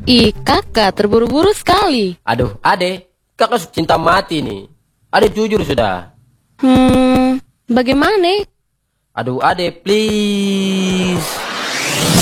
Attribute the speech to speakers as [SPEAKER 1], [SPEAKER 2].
[SPEAKER 1] Ih, kakak terburu-buru sekali.
[SPEAKER 2] Aduh, Ade, kakak cinta mati nih. Ade jujur sudah.
[SPEAKER 1] Bagaimana?
[SPEAKER 2] Aduh, Ade, please.